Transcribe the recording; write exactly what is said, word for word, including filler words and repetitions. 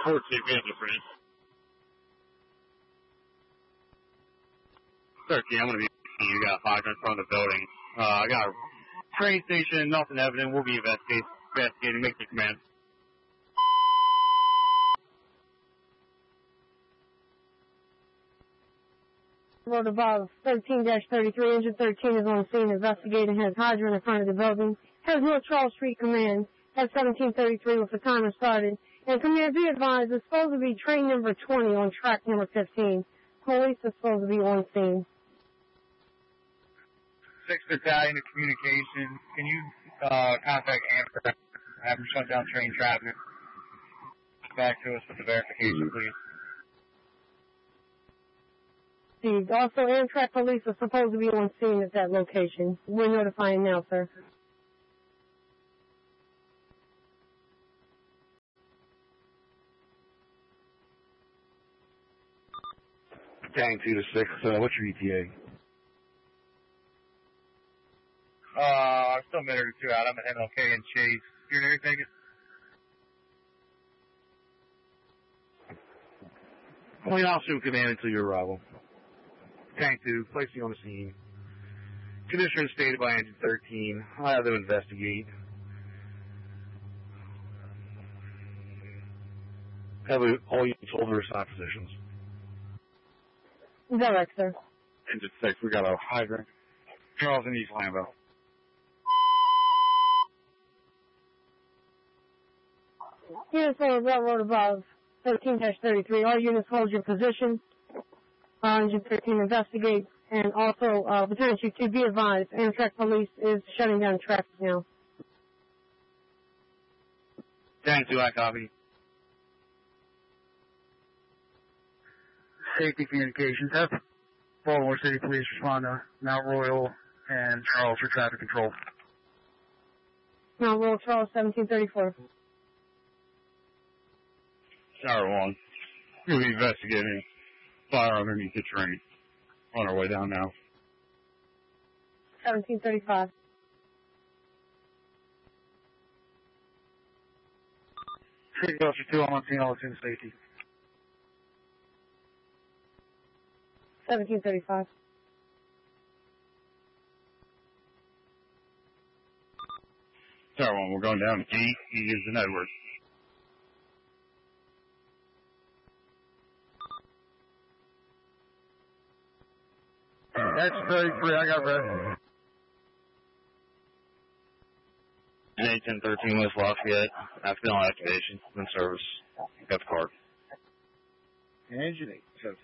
Port two, we have the free. thirteen, I'm going to be, you got five in front of the building. Uh, I got a train station, nothing evident. We'll be investigating, investigating, make the command. Road above thirteen dash thirty-three, engine thirteen is on scene investigating, has hydrant in front of the building, has North Charles Street command, has seventeen thirty-three with the timer started, and command be advised it's supposed to be train number twenty on track number fifteen. Police is supposed to be on scene. Sixth Battalion of Communications, can you uh, contact Amtrak, have them shut down train traffic? Back to us with the verification, please. Also, Amtrak police are supposed to be on scene at that location. We're notifying now, sir. Gang two to six, uh, what's your E T A? Uh, I'm still a minute or two out. I'm at M L K and Chase. You're there, take it? Only officer in command until your arrival. Tank two, placing on the scene. Condition stated by engine thirteen. I'll have them investigate. Have all units hold their assigned positions. Direct, sir. Engine six, we got a hydrant. Charles in East Lambeau. Units on the railroad above thirteen dash thirty-three. All units hold your position. Uh, engine thirteen investigate. And also, uh, Lieutenant Chief two, be advised, Amtrak police is shutting down traffic now. Tank two, I copy. Safety Communications, have Baltimore City Police respond to Mount Royal and Charles for traffic control. Mount Royal, Charles, seventeen thirty-four. Tower one. We'll be investigating fire underneath the train. On our way down now. seventeen thirty-five. City Officer two, I'm on scene, all in safety. seventeen thirty-five. Tower one, we're going down to G. He is in Edward. That's thirty-three, I got red. eight ten thirteen West Lafayette. Accidental activation. In service. Got the card. Engine eight seventeen.